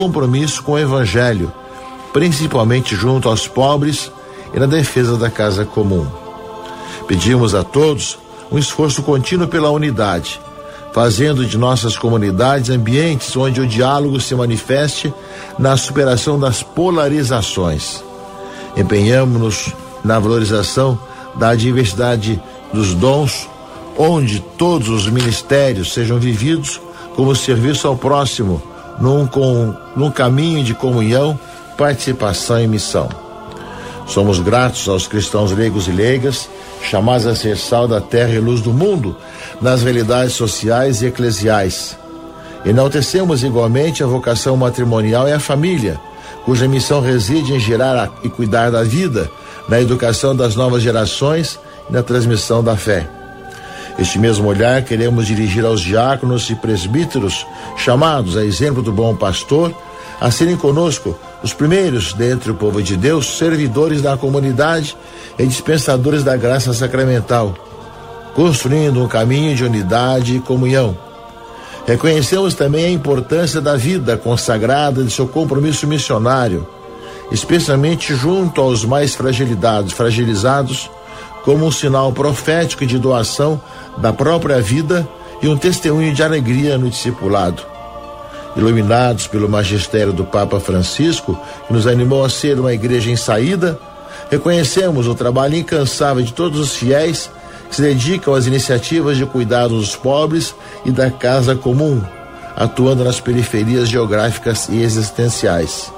compromisso com o Evangelho, principalmente junto aos pobres e na defesa da casa comum. Pedimos a todos um esforço contínuo pela unidade, fazendo de nossas comunidades ambientes onde o diálogo se manifeste na superação das polarizações. Empenhamo-nos na valorização da diversidade dos dons, onde todos os ministérios sejam vividos como serviço ao próximo, num caminho de comunhão, participação e missão. Somos gratos aos cristãos leigos e leigas, chamados a ser sal da terra e luz do mundo, nas realidades sociais e eclesiais. Enaltecemos igualmente a vocação matrimonial e a família, cuja missão reside em gerar e cuidar da vida, na educação das novas gerações e na transmissão da fé. Este mesmo olhar queremos dirigir aos diáconos e presbíteros, chamados, a exemplo do bom pastor, a serem conosco os primeiros dentre o povo de Deus, servidores da comunidade e dispensadores da graça sacramental, construindo um caminho de unidade e comunhão. Reconhecemos também a importância da vida consagrada de seu compromisso missionário, especialmente junto aos mais fragilizados, como um sinal profético de doação da própria vida e um testemunho de alegria no discipulado. Iluminados pelo magistério do Papa Francisco, que nos animou a ser uma igreja em saída, reconhecemos o trabalho incansável de todos os fiéis que se dedicam às iniciativas de cuidado dos pobres e da casa comum, atuando nas periferias geográficas e existenciais.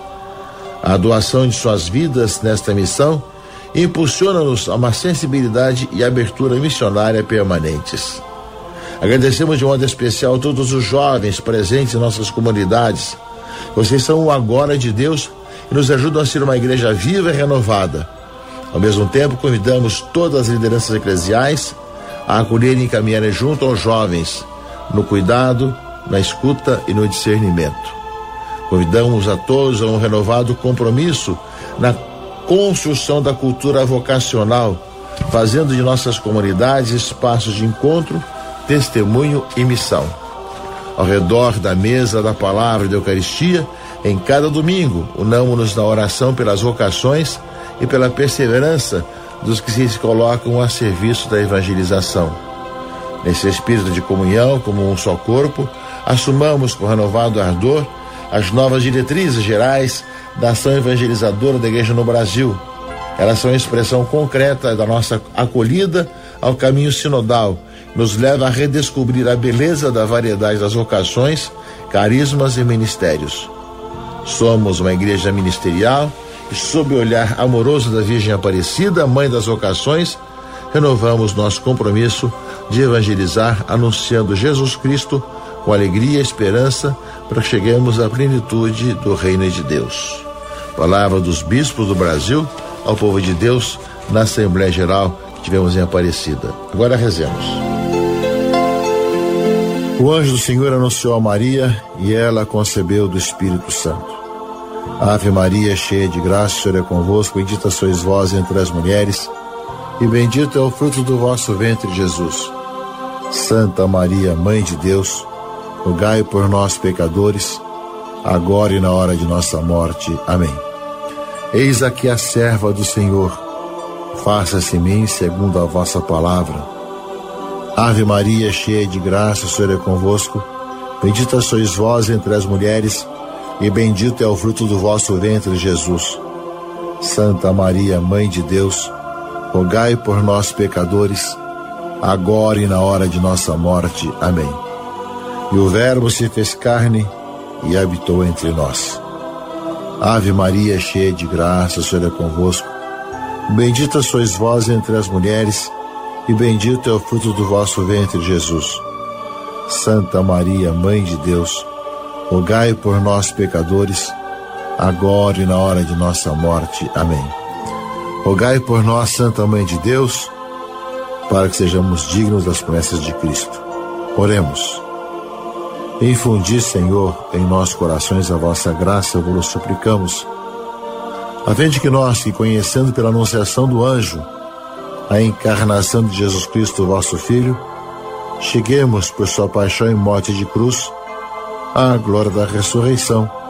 A doação de suas vidas nesta missão impulsiona-nos a uma sensibilidade e abertura missionária permanentes. Agradecemos de modo especial a todos os jovens presentes em nossas comunidades. Vocês são o agora de Deus e nos ajudam a ser uma igreja viva e renovada. Ao mesmo tempo, convidamos todas as lideranças eclesiais a acolherem e encaminharem junto aos jovens, no cuidado, na escuta e no discernimento. Convidamos a todos a um renovado compromisso na construção da cultura vocacional, fazendo de nossas comunidades espaços de encontro, testemunho e missão. Ao redor da mesa da palavra e da Eucaristia, em cada domingo, unamo-nos na oração pelas vocações e pela perseverança dos que se colocam a serviço da evangelização. Nesse espírito de comunhão, como um só corpo, assumamos com renovado ardor as novas diretrizes gerais da ação evangelizadora da Igreja no Brasil. Elas são a expressão concreta da nossa acolhida ao caminho sinodal, nos leva a redescobrir a beleza da variedade das vocações, carismas e ministérios. Somos uma igreja ministerial e, sob o olhar amoroso da Virgem Aparecida, Mãe das Vocações, renovamos nosso compromisso de evangelizar, anunciando Jesus Cristo com alegria e esperança, para que cheguemos à plenitude do reino de Deus. Palavra dos bispos do Brasil ao povo de Deus na Assembleia Geral que tivemos em Aparecida. Agora rezemos. O anjo do Senhor anunciou a Maria e ela concebeu do Espírito Santo. Ave Maria, cheia de graça, o Senhor é convosco, bendita sois vós entre as mulheres e bendito é o fruto do vosso ventre, Jesus. Santa Maria, Mãe de Deus, rogai por nós, pecadores, agora e na hora de nossa morte. Amém. Eis aqui a serva do Senhor, faça-se em mim segundo a vossa palavra. Ave Maria, cheia de graça, o Senhor é convosco, bendita sois vós entre as mulheres, e bendito é o fruto do vosso ventre, Jesus. Santa Maria, Mãe de Deus, rogai por nós, pecadores, agora e na hora de nossa morte. Amém. E o Verbo se fez carne e habitou entre nós. Ave Maria, cheia de graça, o Senhor é convosco. Bendita sois vós entre as mulheres, e bendito é o fruto do vosso ventre, Jesus. Santa Maria, Mãe de Deus, rogai por nós, pecadores, agora e na hora de nossa morte. Amém. Rogai por nós, Santa Mãe de Deus, para que sejamos dignos das promessas de Cristo. Oremos. Infundi, Senhor, em nossos corações a vossa graça, vos suplicamos, a fim de que nós, que conhecendo pela anunciação do anjo a encarnação de Jesus Cristo, vosso Filho, cheguemos por sua paixão e morte de cruz à glória da ressurreição,